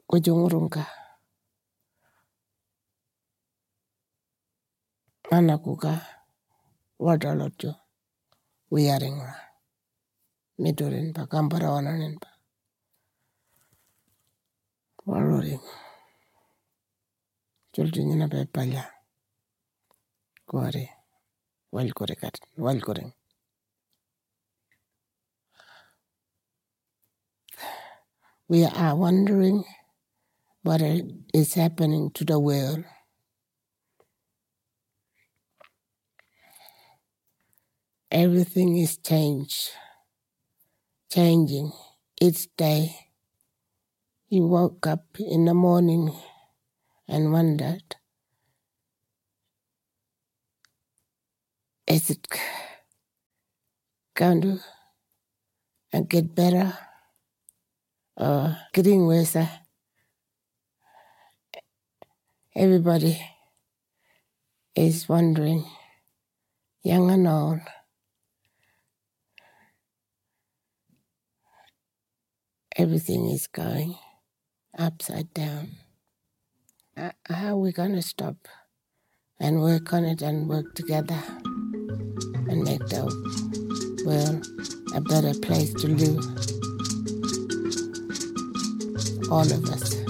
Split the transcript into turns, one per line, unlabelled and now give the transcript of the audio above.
Ujungurunka. Anakuka wadalotjo. Wiyaringwa. Midurin pa kamparawanin pa. Waluring. Jultingina pe palya. Kuwari. Walkuring. We are wondering what is happening to the world. Everything is changing each day. You woke up in the morning and wondered, is it going to get better or getting worse? Everybody is wondering, young and old. Everything is going upside down. How are we going to stop and work on it and work together and make the world a better place to live? All of us.